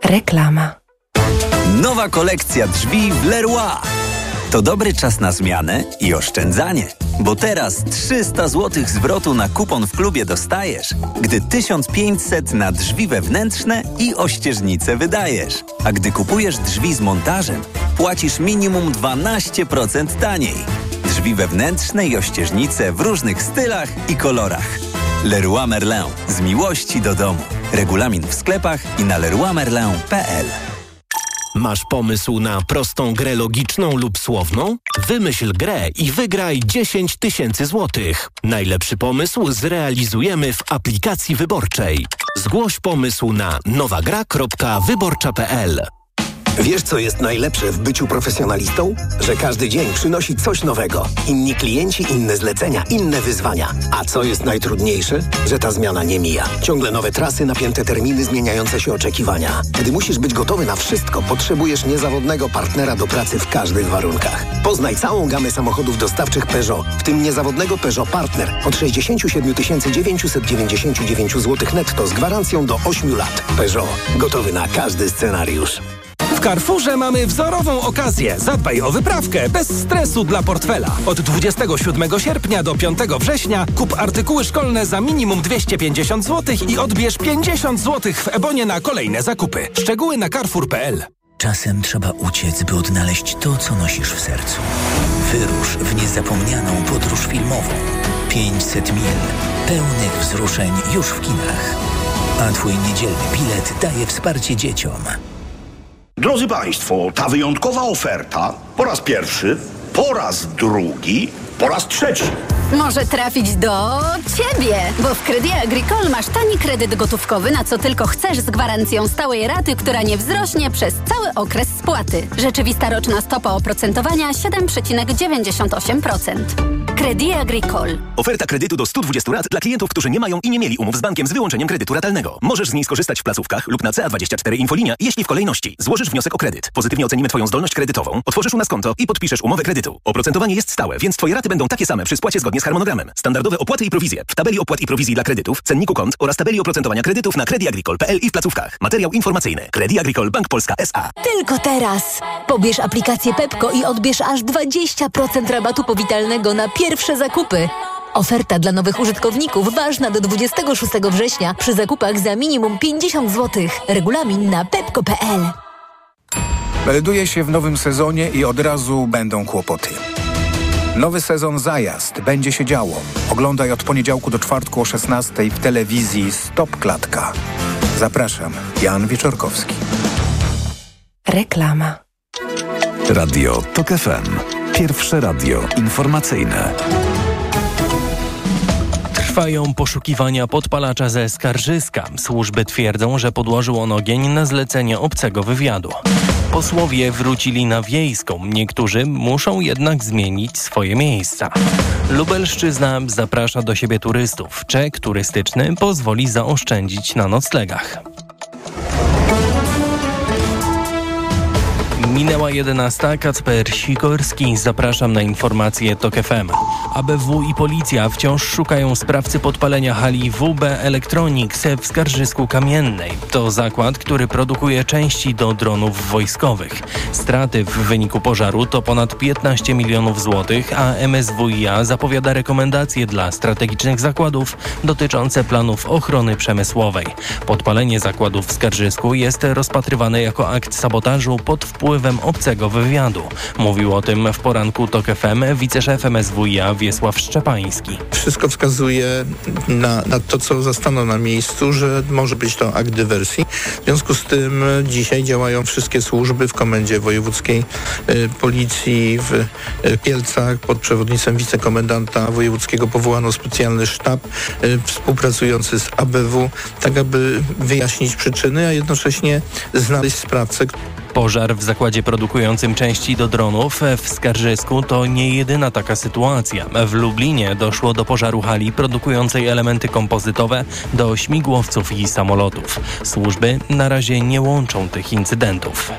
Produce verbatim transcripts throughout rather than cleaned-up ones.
Reklama. Nowa kolekcja drzwi w Leroy. To dobry czas na zmianę i oszczędzanie. Bo teraz trzysta złotych zwrotu na kupon w klubie dostajesz, gdy tysiąc pięćset na drzwi wewnętrzne i ościeżnice wydajesz. A gdy kupujesz drzwi z montażem, płacisz minimum dwanaście procent taniej. Drzwi wewnętrzne i ościeżnice w różnych stylach i kolorach. Leroy Merlin. Z miłości do domu. Regulamin w sklepach i na leroy merlin kropka p l. Masz pomysł na prostą grę logiczną lub słowną? Wymyśl grę i wygraj dziesięć tysięcy złotych. Najlepszy pomysł zrealizujemy w aplikacji wyborczej. Zgłoś pomysł na nowagra kropka wyborcza kropka p l. Wiesz, co jest najlepsze w byciu profesjonalistą? Że każdy dzień przynosi coś nowego. Inni klienci, inne zlecenia, inne wyzwania. A co jest najtrudniejsze? Że ta zmiana nie mija. Ciągle nowe trasy, napięte terminy, zmieniające się oczekiwania. Gdy musisz być gotowy na wszystko, potrzebujesz niezawodnego partnera do pracy w każdych warunkach. Poznaj całą gamę samochodów dostawczych Peugeot, w tym niezawodnego Peugeot Partner od sześćdziesiąt siedem tysięcy dziewięćset dziewięćdziesiąt dziewięć złotych netto z gwarancją do ośmiu lat. Peugeot. Gotowy na każdy scenariusz. W Carrefourze mamy wzorową okazję. Zadbaj o wyprawkę bez stresu dla portfela. Od dwudziestego siódmego sierpnia do piątego września kup artykuły szkolne za minimum dwieście pięćdziesiąt złotych i odbierz pięćdziesiąt złotych w Ebonie na kolejne zakupy. Szczegóły na carrefour kropka p l. Czasem trzeba uciec, by odnaleźć to, co nosisz w sercu. Wyrusz w niezapomnianą podróż filmową. pięćset mil pełnych wzruszeń już w kinach. A twój niedzielny bilet daje wsparcie dzieciom. Drodzy Państwo, ta wyjątkowa oferta po raz pierwszy, po raz drugi, po raz trzeci. Może trafić do Ciebie, bo w Crédit Agricole masz tani kredyt gotówkowy na co tylko chcesz z gwarancją stałej raty, która nie wzrośnie przez cały okres spłaty. Rzeczywista roczna stopa oprocentowania siedem przecinek dziewięćdziesiąt osiem procent. Crédit Agricole. Oferta kredytu do stu dwudziestu rat dla klientów, którzy nie mają i nie mieli umów z bankiem z wyłączeniem kredytu ratalnego. Możesz z niej skorzystać w placówkach lub na C A dwadzieścia cztery Infolinia, jeśli w kolejności złożysz wniosek o kredyt. Pozytywnie ocenimy Twoją zdolność kredytową, otworzysz u nas konto i podpiszesz umowę kredytu. Oprocentowanie jest stałe, więc Twoje raty będą takie same przy spłacie zgodnie z harmonogramem. Standardowe opłaty i prowizje w tabeli opłat i prowizji dla kredytów, cenniku kont oraz tabeli oprocentowania kredytów na credit agricole kropka p l i w placówkach. Materiał informacyjny. Crédit Agricole Bank Polska S A. Tylko teraz. Pobierz aplikację Pepko i odbierz aż dwadzieścia procent rabatu powitalnego na pierwsze zakupy. Oferta dla nowych użytkowników ważna do dwudziestego szóstego września przy zakupach za minimum pięćdziesiąt złotych. Regulamin na pepko kropka p l. Melduje się w nowym sezonie i od razu będą kłopoty. Nowy sezon Zajazd. Będzie się działo. Oglądaj od poniedziałku do czwartku o szesnastej w telewizji Stop Klatka. Zapraszam. Jan Wieczorkowski. Reklama. Radio Tok F M. Pierwsze radio informacyjne. Trwają poszukiwania podpalacza ze Skarżyska. Służby twierdzą, że podłożył on ogień na zlecenie obcego wywiadu. Posłowie wrócili na Wiejską. Niektórzy muszą jednak zmienić swoje miejsca. Lubelszczyzna zaprasza do siebie turystów. Czek turystyczny pozwoli zaoszczędzić na noclegach. Minęła jedenasta. Kacper Sikorski. Zapraszam na informacje Tok F M. A B W i policja wciąż szukają sprawcy podpalenia hali W B Electronics w Skarżysku Kamiennej. To zakład, który produkuje części do dronów wojskowych. Straty w wyniku pożaru to ponad piętnaście milionów złotych, a M S W i A zapowiada rekomendacje dla strategicznych zakładów dotyczące planów ochrony przemysłowej. Podpalenie zakładów w Skarżysku jest rozpatrywane jako akt sabotażu pod wpływem obcego wywiadu. Mówił o tym w poranku Tok F M wiceszef M S W i A Wiesław Szczepański. Wszystko wskazuje na, na to, co zastano na miejscu, że może być to akt dywersji. W związku z tym dzisiaj działają wszystkie służby w Komendzie Wojewódzkiej y, Policji w y, Kielcach. Pod przewodnictwem wicekomendanta wojewódzkiego powołano specjalny sztab y, współpracujący z A B W, tak aby wyjaśnić przyczyny, a jednocześnie znaleźć sprawcę. Pożar w zakładzie produkującym części do dronów w Skarżysku to nie jedyna taka sytuacja. W Lublinie doszło do pożaru hali produkującej elementy kompozytowe do śmigłowców i samolotów. Służby na razie nie łączą tych incydentów.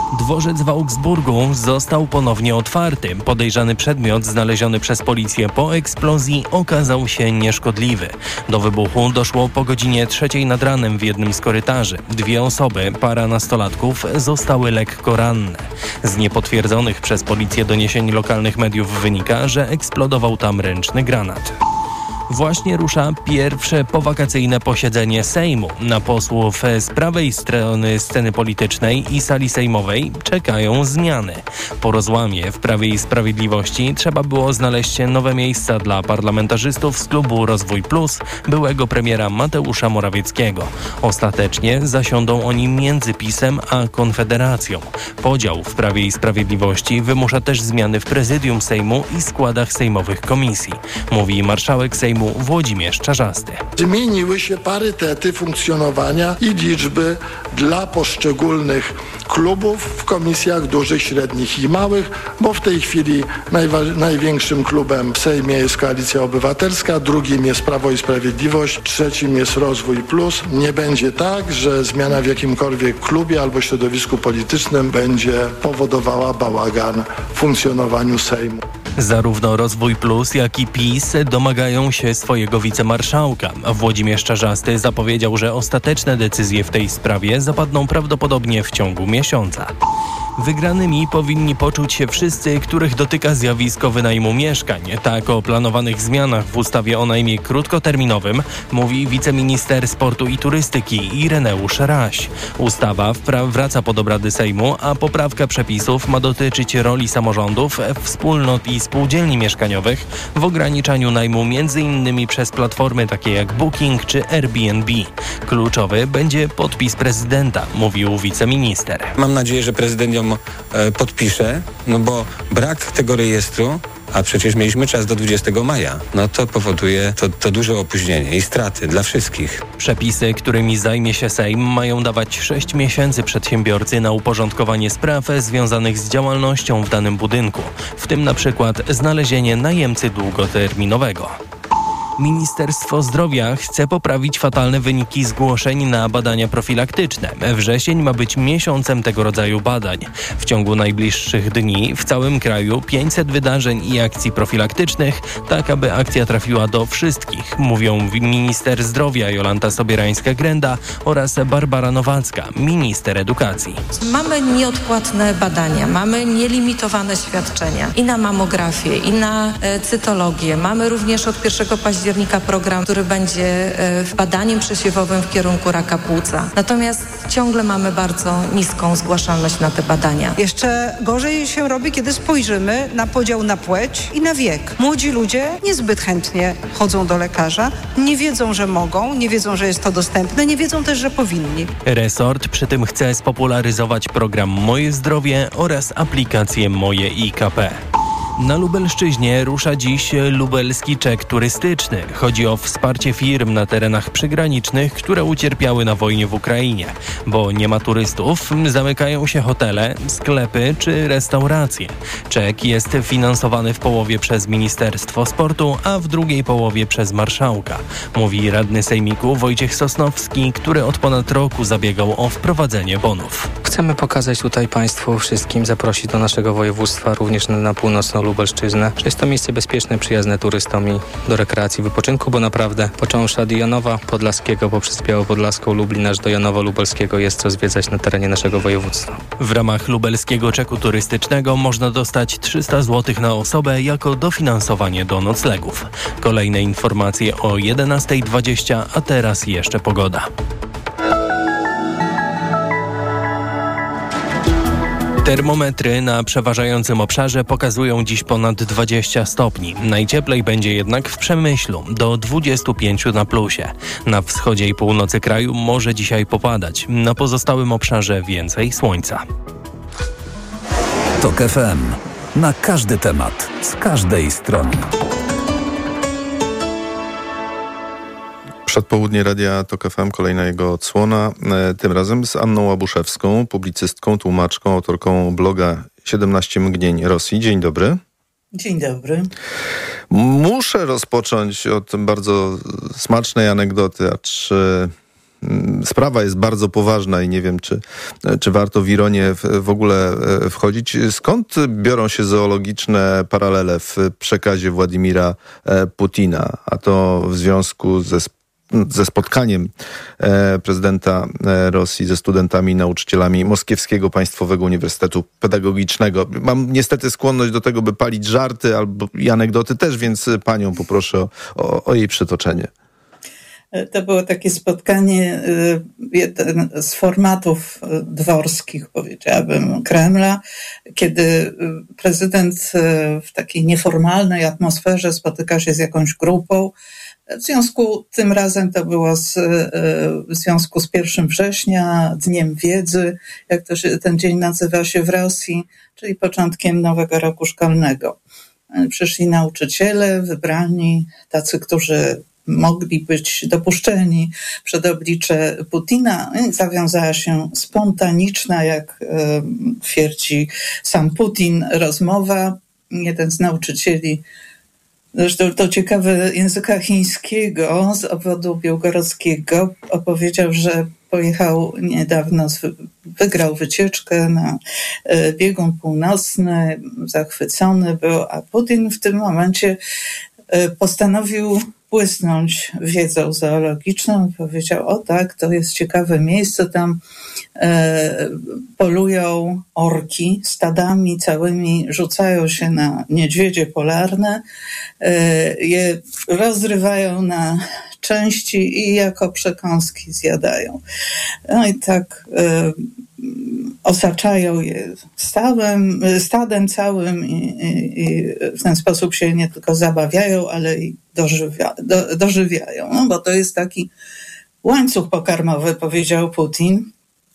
Dworzec w Augsburgu został ponownie otwarty. Podejrzany przedmiot znaleziony przez policję po eksplozji okazał się nieszkodliwy. Do wybuchu doszło po godzinie trzeciej nad ranem w jednym z korytarzy. Dwie osoby, para nastolatków, zostały lekko ranne. Z niepotwierdzonych przez policję doniesień lokalnych mediów wynika, że eksplodował tam ręczny granat. Właśnie rusza pierwsze powakacyjne posiedzenie Sejmu. Na posłów z prawej strony sceny politycznej i sali sejmowej czekają zmiany. Po rozłamie w Prawie i Sprawiedliwości trzeba było znaleźć nowe miejsca dla parlamentarzystów z klubu Rozwój Plus byłego premiera Mateusza Morawieckiego. Ostatecznie zasiądą oni między PiS-em a Konfederacją. Podział w Prawie i Sprawiedliwości wymusza też zmiany w prezydium Sejmu i składach sejmowych komisji, mówi marszałek Sejmu Włodzimierz Czarzasty. Zmieniły się parytety funkcjonowania i liczby dla poszczególnych klubów w komisjach dużych, średnich i małych, bo w tej chwili najwa- największym klubem w Sejmie jest Koalicja Obywatelska, drugim jest Prawo i Sprawiedliwość, trzecim jest Rozwój Plus. Nie będzie tak, że zmiana w jakimkolwiek klubie albo środowisku politycznym będzie powodowała bałagan w funkcjonowaniu Sejmu. Zarówno Rozwój Plus, jak i PiS domagają się swojego wicemarszałka. Włodzimierz Czarzasty zapowiedział, że ostateczne decyzje w tej sprawie zapadną prawdopodobnie w ciągu miesiąca. Wygranymi powinni poczuć się wszyscy, których dotyka zjawisko wynajmu mieszkań. Tak o planowanych zmianach w ustawie o najmie krótkoterminowym mówi wiceminister sportu i turystyki Ireneusz Raś. Ustawa wpra- wraca pod obrady Sejmu, a poprawka przepisów ma dotyczyć roli samorządów, wspólnot i spółdzielni mieszkaniowych w ograniczaniu najmu między innymi przez platformy takie jak Booking czy Airbnb. Kluczowy będzie podpis prezydenta, mówił wiceminister. Mam nadzieję, że prezydent ją e, podpisze, no bo brak tego rejestru, a przecież mieliśmy czas do dwudziestego maja, no to powoduje to, to duże opóźnienie i straty dla wszystkich. Przepisy, którymi zajmie się Sejm, mają dawać sześć miesięcy przedsiębiorcy na uporządkowanie spraw związanych z działalnością w danym budynku, w tym na przykład znalezienie najemcy długoterminowego. Ministerstwo Zdrowia chce poprawić fatalne wyniki zgłoszeń na badania profilaktyczne. Wrzesień ma być miesiącem tego rodzaju badań. W ciągu najbliższych dni w całym kraju pięćset wydarzeń i akcji profilaktycznych, tak aby akcja trafiła do wszystkich, mówią minister zdrowia Jolanta Sobierańska-Grenda oraz Barbara Nowacka, minister edukacji. Mamy nieodpłatne badania, mamy nielimitowane świadczenia i na mamografię, i na e, cytologię. Mamy również od pierwszego października program, który będzie e, badaniem przesiewowym w kierunku raka płuca. Natomiast ciągle mamy bardzo niską zgłaszalność na te badania. Jeszcze gorzej się robi, kiedy spojrzymy na podział na płeć i na wiek. Młodzi ludzie niezbyt chętnie chodzą do lekarza, nie wiedzą, że mogą, nie wiedzą, że jest to dostępne, nie wiedzą też, że powinni. Resort przy tym chce spopularyzować program Moje Zdrowie oraz aplikację Moje I K P. Na Lubelszczyźnie rusza dziś lubelski czek turystyczny. Chodzi o wsparcie firm na terenach przygranicznych, które ucierpiały na wojnie w Ukrainie. Bo nie ma turystów, zamykają się hotele, sklepy czy restauracje. Czek jest finansowany w połowie przez Ministerstwo Sportu, a w drugiej połowie przez marszałka. Mówi radny sejmiku Wojciech Sosnowski, który od ponad roku zabiegał o wprowadzenie bonów. Chcemy pokazać tutaj Państwu wszystkim, zaprosić do naszego województwa, również na, na północną Lubelszczyznę, że jest to miejsce bezpieczne, przyjazne turystom i do rekreacji, wypoczynku, bo naprawdę począwszy od Janowa Podlaskiego poprzez Białopodlaską, Lublin aż do Janowa Lubelskiego jest co zwiedzać na terenie naszego województwa. W ramach lubelskiego czeku turystycznego można dostać trzysta złotych na osobę jako dofinansowanie do noclegów. Kolejne informacje o jedenasta dwadzieścia, a teraz jeszcze pogoda. Termometry na przeważającym obszarze pokazują dziś ponad dwadzieścia stopni. Najcieplej będzie jednak w Przemyślu, do dwudziestu pięciu na plusie. Na wschodzie i północy kraju może dzisiaj popadać. Na pozostałym obszarze więcej słońca. Tok F M. Na każdy temat, z każdej strony. Przedpołudnie Radia Tok F M, kolejna jego odsłona, tym razem z Anną Łabuszewską, publicystką, tłumaczką, autorką bloga siedemnaście mgnień Rosji. Dzień dobry. Dzień dobry. Muszę rozpocząć od bardzo smacznej anegdoty, acz sprawa jest bardzo poważna i nie wiem, czy, czy warto w ironię w, w ogóle wchodzić. Skąd biorą się zoologiczne paralele w przekazie Władimira Putina? A to w związku ze ze spotkaniem e, prezydenta e, Rosji ze studentami i nauczycielami Moskiewskiego Państwowego Uniwersytetu Pedagogicznego. Mam niestety skłonność do tego, by palić żarty albo i anegdoty też, więc panią poproszę o, o, o jej przytoczenie. To było takie spotkanie, jeden z formatów dworskich, powiedziałabym, Kremla, kiedy prezydent w takiej nieformalnej atmosferze spotyka się z jakąś grupą. W związku, tym razem to było z, w związku z pierwszym września, Dniem Wiedzy, jak to się, ten dzień nazywa się w Rosji, czyli początkiem nowego roku szkolnego. Przyszli nauczyciele, wybrani, tacy, którzy mogli być dopuszczeni przed oblicze Putina. Zawiązała się spontaniczna, jak twierdzi sam Putin, rozmowa. Jeden z nauczycieli, zresztą to ciekawe, języka chińskiego z obwodu białgorodzkiego, opowiedział, że pojechał niedawno, wygrał wycieczkę na biegun północny, zachwycony był, a Putin w tym momencie postanowił błysnąć wiedzą zoologiczną. Powiedział, o tak, to jest ciekawe miejsce, tam e, polują orki, stadami całymi rzucają się na niedźwiedzie polarne, e, je rozrywają na części i jako przekąski zjadają. No i tak e, osaczają je stadem, stadem całym i, i, i w ten sposób się nie tylko zabawiają, ale i dożywia, do, dożywiają. No bo to jest taki łańcuch pokarmowy, powiedział Putin.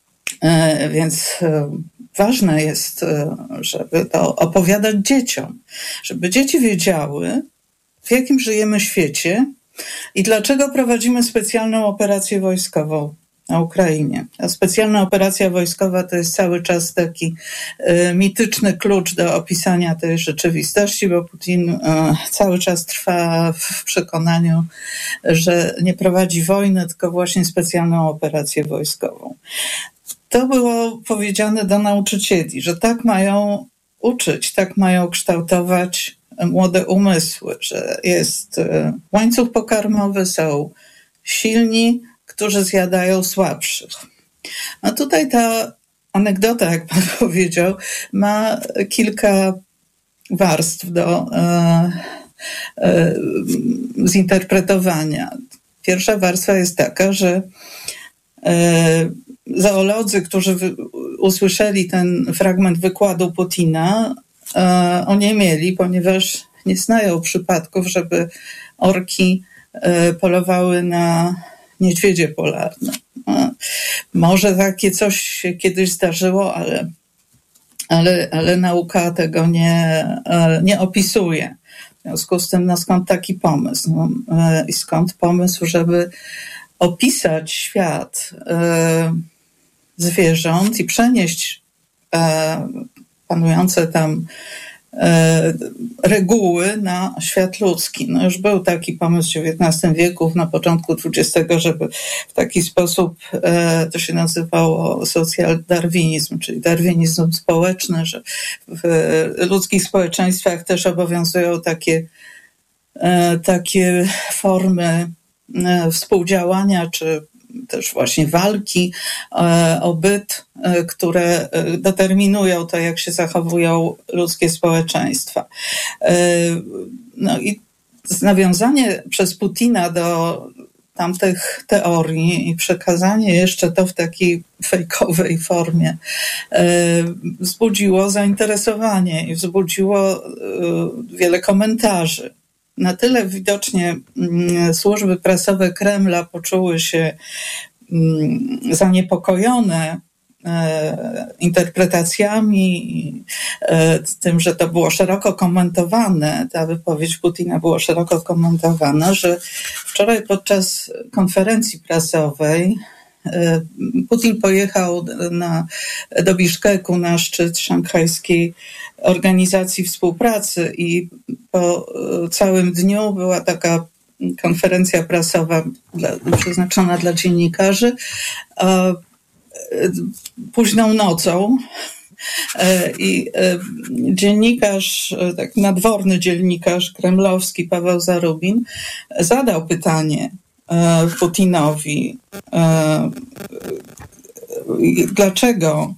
E, więc e, ważne jest, e, żeby to opowiadać dzieciom, żeby dzieci wiedziały, w jakim żyjemy świecie i dlaczego prowadzimy specjalną operację wojskową na Ukrainie. A specjalna operacja wojskowa to jest cały czas taki y, mityczny klucz do opisania tej rzeczywistości, bo Putin y, cały czas trwa w przekonaniu, że nie prowadzi wojny, tylko właśnie specjalną operację wojskową. To było powiedziane do nauczycieli, że tak mają uczyć, tak mają kształtować młode umysły, że jest y, łańcuch pokarmowy, są silni, którzy zjadają słabszych. No tutaj ta anegdota, jak pan powiedział, ma kilka warstw do e, e, zinterpretowania. Pierwsza warstwa jest taka, że e, zoolodzy, którzy wy, usłyszeli ten fragment wykładu Putina, e, oniemieli, ponieważ nie znają przypadków, żeby orki e, polowały na niedźwiedzie polarne. Może takie coś się kiedyś zdarzyło, ale, ale, ale nauka tego nie, nie opisuje. W związku z tym, no skąd taki pomysł? No, i skąd pomysł, żeby opisać świat e, zwierząt i przenieść e, panujące tam E, reguły na świat ludzki. No już był taki pomysł w dziewiętnastym wieku, na początku dwudziestego, żeby w taki sposób, e, to się nazywało social darwinizm, czyli darwinizm społeczny, że w ludzkich społeczeństwach też obowiązują takie, e, takie formy e, współdziałania, czy też właśnie walki e, o byt, e, które determinują to, jak się zachowują ludzkie społeczeństwa. E, no i nawiązanie przez Putina do tamtych teorii i przekazanie jeszcze to w takiej fejkowej formie e, wzbudziło zainteresowanie i wzbudziło e, wiele komentarzy. Na tyle widocznie mm, służby prasowe Kremla poczuły się mm, zaniepokojone e, interpretacjami i e, tym, że to było szeroko komentowane, ta wypowiedź Putina była szeroko komentowana, że wczoraj podczas konferencji prasowej e, Putin pojechał na, do Biszkeku na szczyt szanghajskiej Organizacji Współpracy i po całym dniu była taka konferencja prasowa dla, przeznaczona dla dziennikarzy. Późną nocą i dziennikarz, tak nadworny dziennikarz kremlowski Paweł Zarubin zadał pytanie Putinowi, dlaczego,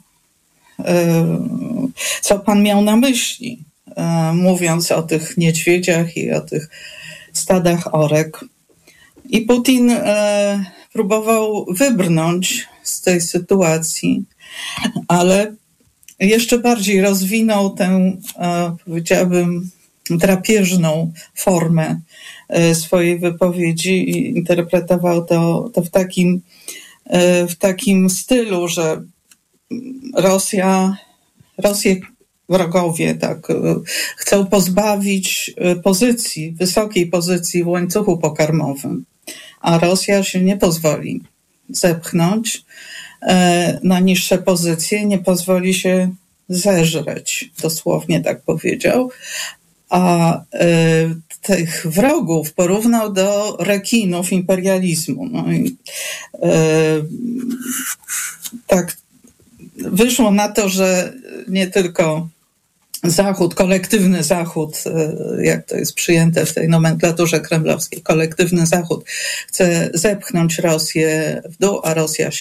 co pan miał na myśli, mówiąc o tych niedźwiedziach i o tych stadach orek. I Putin próbował wybrnąć z tej sytuacji, ale jeszcze bardziej rozwinął tę, powiedziałabym, drapieżną formę swojej wypowiedzi i interpretował to, to w takim, w takim stylu, że Rosja, Rosję wrogowie tak, chcą pozbawić pozycji, wysokiej pozycji w łańcuchu pokarmowym, a Rosja się nie pozwoli zepchnąć na niższe pozycje, nie pozwoli się zeżreć, dosłownie tak powiedział, a y, tych wrogów porównał do rekinów imperializmu. No i y, tak wyszło na to, że nie tylko Zachód, kolektywny Zachód, jak to jest przyjęte w tej nomenklaturze kremlowskiej, kolektywny Zachód chce zepchnąć Rosję w dół, a Rosja się